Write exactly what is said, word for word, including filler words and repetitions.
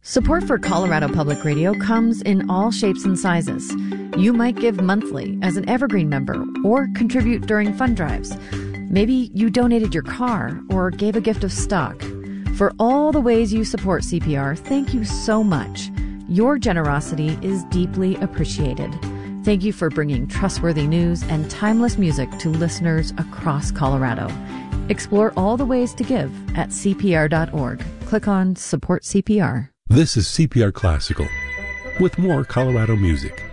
Support for Colorado Public Radio comes in all shapes and sizes. You might give monthly as an Evergreen member or contribute during fund drives. Maybe you donated your car or gave a gift of stock. For all the ways you support C P R, thank you so much. Your generosity is deeply appreciated. Thank you for bringing trustworthy news and timeless music to listeners across Colorado. Explore all the ways to give at C P R dot org. Click on Support C P R. This is C P R Classical with more Colorado music.